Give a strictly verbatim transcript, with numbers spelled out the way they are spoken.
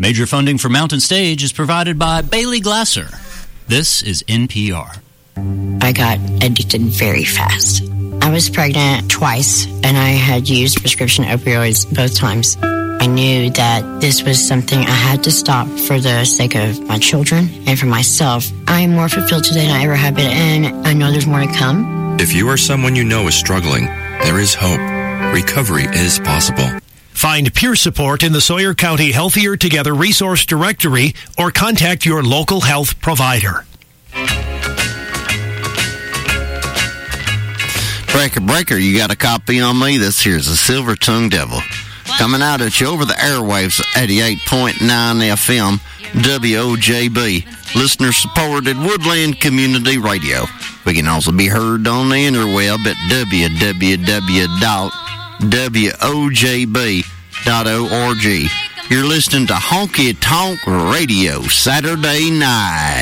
Major funding for Mountain Stage is provided by Bailey Glasser. This is N P R. I got addicted very fast. I was pregnant twice, and I had used prescription opioids both times. I knew that this was something I had to stop for the sake of my children and for myself. I am more fulfilled today than I ever have been, and I know there's more to come. If you or someone you know is struggling, there is hope. Recovery is possible. Find peer support in the Sawyer County Healthier Together Resource Directory or contact your local health provider. Breaker, breaker, you got a copy on me? This here's the Silver Tongue Devil. Coming out at you over the airwaves, eighty-eight point nine F M, W O J B, listener-supported Woodland Community Radio. We can also be heard on the interweb at w w w dot w o j b dot org. You're listening to Honky Tonk Radio Saturday night.